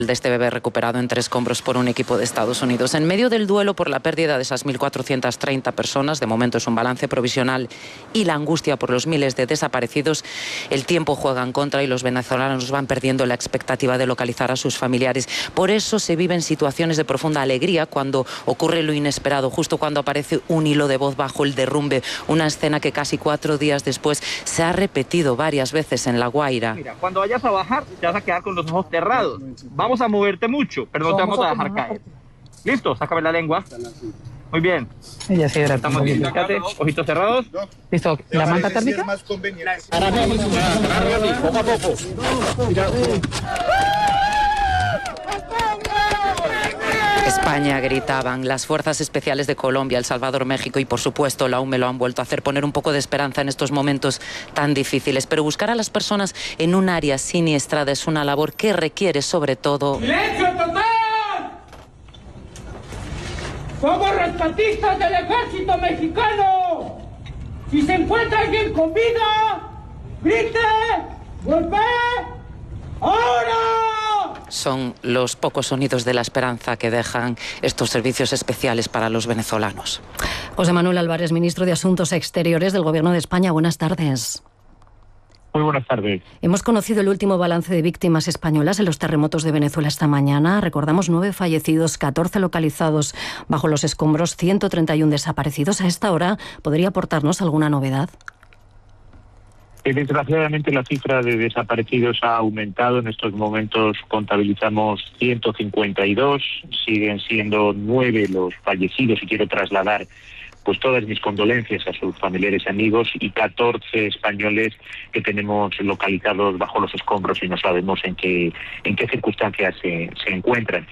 de este bebé recuperado entre escombros por un equipo de Estados Unidos. En medio del duelo por la pérdida de esas 1.430 personas, de momento es un balance provisional, y la angustia por los miles de desaparecidos, el tiempo juega en contra y los venezolanos van perdiendo la expectativa de localizar a sus familiares. Por eso se viven situaciones de profunda alegría cuando ocurre lo inesperado, justo cuando aparece un hilo de voz bajo el derrumbe, una escena que casi 4 días después se ha repetido varias veces en La Guaira. Mira, cuando vayas a bajar, te vas a quedar con los ojos cerrados. Vamos a moverte mucho, pero no te vamos a dejar caer. ¿Listo? Sácame la lengua. Muy bien. Ella sí era. Estamos bien. Fíjate, ojitos cerrados. Listo. ¿La manta térmica? Poco a poco. España, gritaban. Las fuerzas especiales de Colombia, El Salvador, México y por supuesto la UME lo han vuelto a hacer, poner un poco de esperanza en estos momentos tan difíciles. Pero buscar a las personas en un área siniestrada es una labor que requiere sobre todo... ¡Silencio total! ¡Somos rescatistas del ejército mexicano! Si se encuentra alguien con vida, grite, golpee, ¡ahora! Son los pocos sonidos de la esperanza que dejan estos servicios especiales para los venezolanos. José Manuel Álvarez, ministro de Asuntos Exteriores del Gobierno de España. Buenas tardes. Muy buenas tardes. Hemos conocido el último balance de víctimas españolas en los terremotos de Venezuela esta mañana. Recordamos 9 fallecidos, 14 localizados bajo los escombros, 131 desaparecidos. A esta hora, ¿podría aportarnos alguna novedad? Desgraciadamente la cifra de desaparecidos ha aumentado. En estos momentos contabilizamos 152, siguen siendo 9 los fallecidos y quiero trasladar pues todas mis condolencias a sus familiares y amigos, y 14 españoles que tenemos localizados bajo los escombros y no sabemos en qué circunstancias se encuentran.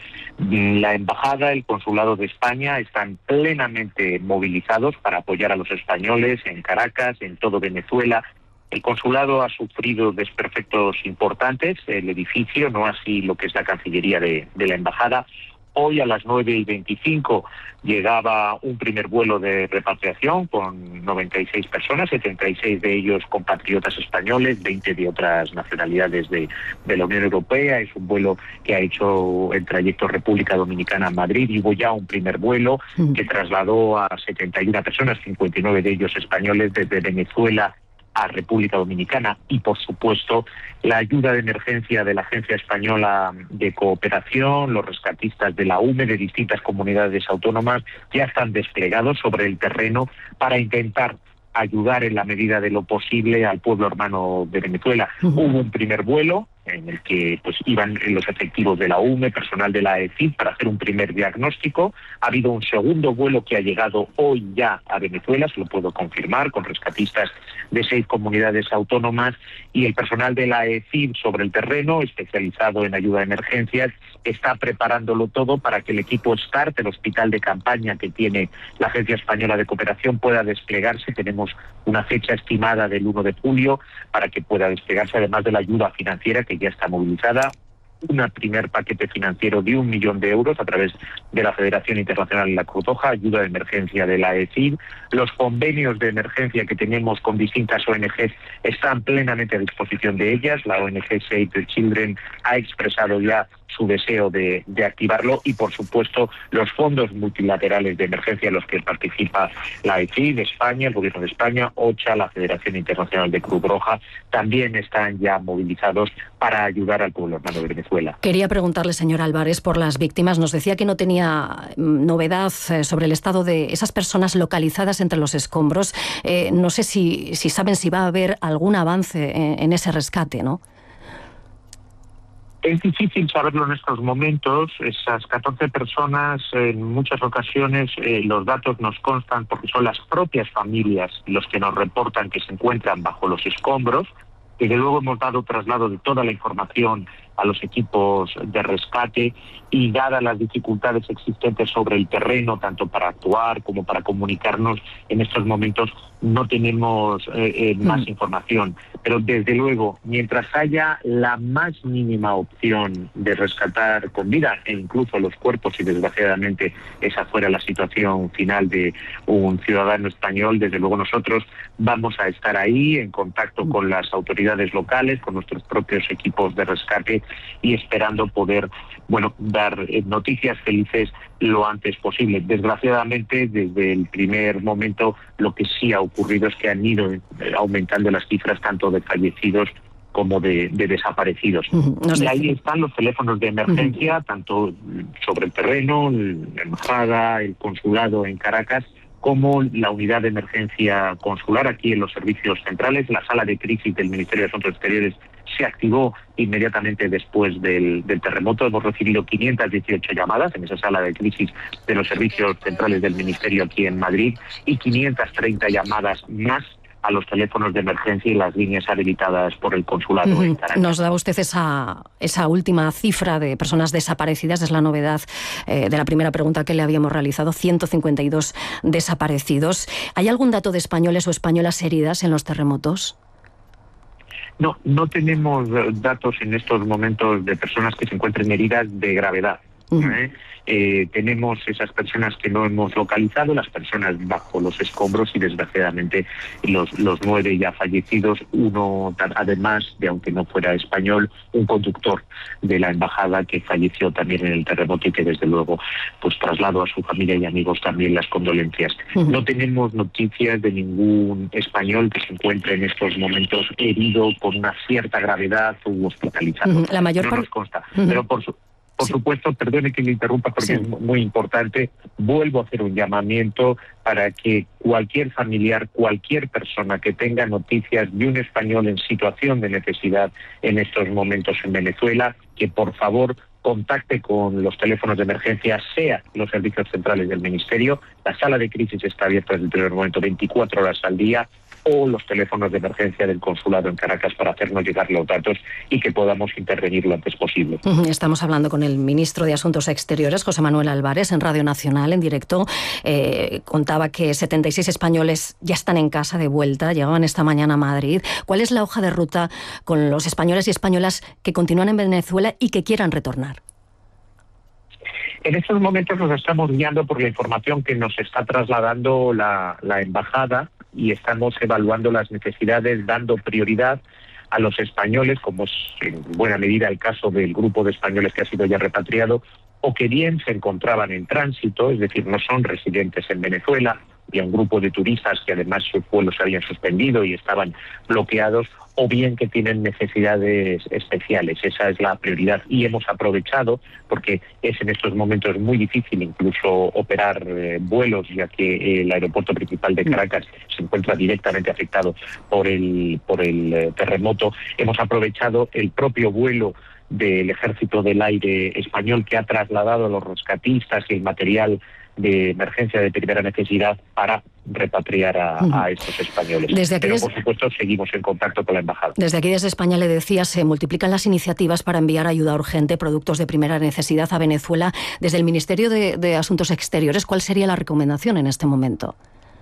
La embajada, el consulado de España están plenamente movilizados para apoyar a los españoles en Caracas, en todo Venezuela. El consulado ha sufrido desperfectos importantes, el edificio, no así lo que es la Cancillería de la embajada. Hoy a las 9:25 llegaba un primer vuelo de repatriación con 96 personas, 76 de ellos compatriotas españoles, 20 de otras nacionalidades de la Unión Europea. Es un vuelo que ha hecho el trayecto República Dominicana a Madrid, y hubo ya un primer vuelo que trasladó a 71 personas, 59 de ellos españoles, desde Venezuela a República Dominicana. Y por supuesto la ayuda de emergencia de la Agencia Española de Cooperación, los rescatistas de la UME, de distintas comunidades autónomas, ya están desplegados sobre el terreno para intentar ayudar en la medida de lo posible al pueblo hermano de Venezuela. Hubo un primer vuelo en el que pues iban los efectivos de la UME, personal de la AECID, para hacer un primer diagnóstico. Ha habido un segundo vuelo que ha llegado hoy ya a Venezuela, se lo puedo confirmar, con rescatistas de 6 comunidades autónomas, y el personal de la AECID sobre el terreno, especializado en ayuda de emergencias, está preparándolo todo para que el equipo START, el hospital de campaña que tiene la Agencia Española de Cooperación, pueda desplegarse. Tenemos una fecha estimada del 1 de julio para que pueda desplegarse, además de la ayuda financiera que ya está movilizada. Un primer paquete financiero de 1 millón de euros a través de la Federación Internacional de la Cruz Roja, ayuda de emergencia de la AECID. Los convenios de emergencia que tenemos con distintas ONGs están plenamente a disposición de ellas. La ONG Save the Children ha expresado ya su deseo de activarlo, y por supuesto los fondos multilaterales de emergencia en los que participa la AECID, España, el Gobierno de España, OCHA, la Federación Internacional de Cruz Roja, también están ya movilizados para ayudar al pueblo hermano de Venezuela. Quería preguntarle, señor Álvarez, por las víctimas. Nos decía que no tenía novedad sobre el estado de esas personas localizadas entre los escombros. No sé si saben si va a haber algún avance en ese rescate, ¿no? Es difícil saberlo en estos momentos. Esas 14 personas, en muchas ocasiones los datos nos constan porque son las propias familias los que nos reportan que se encuentran bajo los escombros. Desde luego hemos dado traslado de toda la información a los equipos de rescate, y dadas las dificultades existentes sobre el terreno, tanto para actuar como para comunicarnos, en estos momentos no tenemos más información. Pero desde luego, mientras haya la más mínima opción de rescatar con vida, e incluso los cuerpos, y desgraciadamente esa fuera la situación final de un ciudadano español, desde luego nosotros vamos a estar ahí en contacto con las autoridades locales, con nuestros propios equipos de rescate, y esperando poder, dar noticias felices lo antes posible. Desgraciadamente, desde el primer momento, lo que sí ha ocurrido es que han ido aumentando las cifras tanto de fallecidos como de desaparecidos. Y ahí están los teléfonos de emergencia, tanto sobre el terreno, la embajada, el consulado en Caracas, como la unidad de emergencia consular aquí en los servicios centrales. La sala de crisis del Ministerio de Asuntos Exteriores se activó inmediatamente después del terremoto. Hemos recibido 518 llamadas en esa sala de crisis de los servicios centrales del Ministerio aquí en Madrid y 530 llamadas más a los teléfonos de emergencia y las líneas habilitadas por el consulado en Caracas. Nos da usted esa última cifra de personas desaparecidas, es la novedad de la primera pregunta que le habíamos realizado, 152 desaparecidos. ¿Hay algún dato de españoles o españolas heridas en los terremotos? No tenemos datos en estos momentos de personas que se encuentren heridas de gravedad. Tenemos esas personas que no hemos localizado, las personas bajo los escombros y desgraciadamente los 9 ya fallecidos, uno además de, aunque no fuera español, un conductor de la embajada que falleció también en el terremoto y que desde luego traslado a su familia y amigos también las condolencias. No tenemos noticias de ningún español que se encuentre en estos momentos herido con una cierta gravedad u hospitalizado. La mayor no nos consta, pero por supuesto, perdone que me interrumpa porque es muy importante, vuelvo a hacer un llamamiento para que cualquier familiar, cualquier persona que tenga noticias de un español en situación de necesidad en estos momentos en Venezuela, que por favor contacte con los teléfonos de emergencia, sea los servicios centrales del Ministerio, la sala de crisis está abierta desde el primer momento 24 horas al día, o los teléfonos de emergencia del consulado en Caracas para hacernos llegar los datos y que podamos intervenir lo antes posible. Estamos hablando con el ministro de Asuntos Exteriores, José Manuel Álvarez, en Radio Nacional, en directo. Contaba que 76 españoles ya están en casa de vuelta, llegaban esta mañana a Madrid. ¿Cuál es la hoja de ruta con los españoles y españolas que continúan en Venezuela y que quieran retornar? En estos momentos nos estamos guiando por la información que nos está trasladando la embajada y estamos evaluando las necesidades, dando prioridad a los españoles, como es en buena medida el caso del grupo de españoles que ha sido ya repatriado, o que bien se encontraban en tránsito, es decir, no son residentes en Venezuela, y a un grupo de turistas que además sus vuelos se habían suspendido y estaban bloqueados, o bien que tienen necesidades especiales. Esa es la prioridad y hemos aprovechado, porque es en estos momentos muy difícil incluso operar vuelos, ya que el aeropuerto principal de Caracas se encuentra directamente afectado por el terremoto. Hemos aprovechado el propio vuelo del Ejército del Aire español que ha trasladado a los rescatistas y el material de emergencia de primera necesidad para repatriar a estos españoles. Pero, por supuesto, seguimos en contacto con la embajada. Desde aquí, desde España, le decía, se multiplican las iniciativas para enviar ayuda urgente, productos de primera necesidad a Venezuela. Desde el Ministerio de Asuntos Exteriores, ¿cuál sería la recomendación en este momento?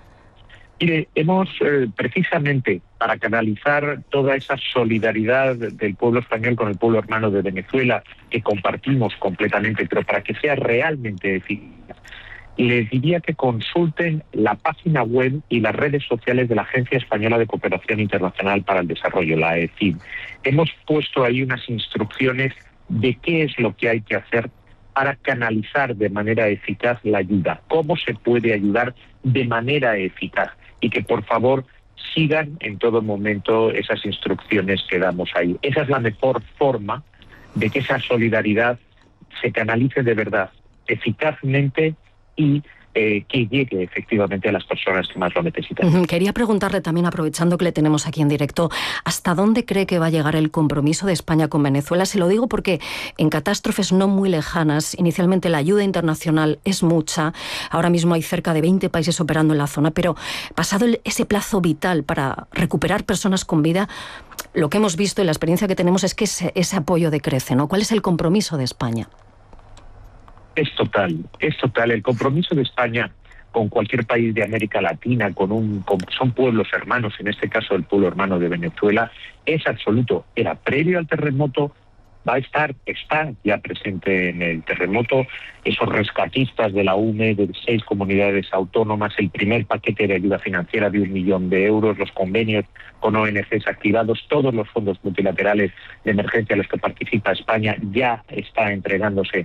Mire, hemos precisamente para canalizar toda esa solidaridad del pueblo español con el pueblo hermano de Venezuela, que compartimos completamente, pero para que sea realmente eficaz, les diría que consulten la página web y las redes sociales de la Agencia Española de Cooperación Internacional para el Desarrollo, la AECID. Hemos puesto ahí unas instrucciones de qué es lo que hay que hacer para canalizar de manera eficaz la ayuda, cómo se puede ayudar de manera eficaz, y que por favor sigan en todo momento esas instrucciones que damos ahí. Esa es la mejor forma de que esa solidaridad se canalice de verdad, eficazmente, y que llegue efectivamente a las personas que más lo necesitan. Quería preguntarle también, aprovechando que le tenemos aquí en directo, ¿hasta dónde cree que va a llegar el compromiso de España con Venezuela? Se lo digo porque en catástrofes no muy lejanas, inicialmente la ayuda internacional es mucha, ahora mismo hay cerca de 20 países operando en la zona, pero pasado ese plazo vital para recuperar personas con vida, lo que hemos visto y la experiencia que tenemos es que ese apoyo decrece, ¿no? ¿Cuál es el compromiso de España? Es total. El compromiso de España con cualquier país de América Latina, son pueblos hermanos, en este caso el pueblo hermano de Venezuela, es absoluto. Era previo al terremoto, va a estar, está ya presente en el terremoto, esos rescatistas de la UME, de 6 comunidades autónomas, el primer paquete de ayuda financiera de 1 millón de euros, los convenios con ONGs activados, todos los fondos multilaterales de emergencia a los que participa España ya está entregándose